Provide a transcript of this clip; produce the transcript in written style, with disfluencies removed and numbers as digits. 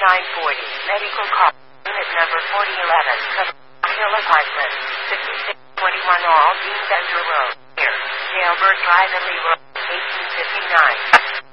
Medical call. Unit number 4011. Hill Apartment. 5621 All Dean Bender Road. Here. Jailbird Drive and Lee Road. 1859.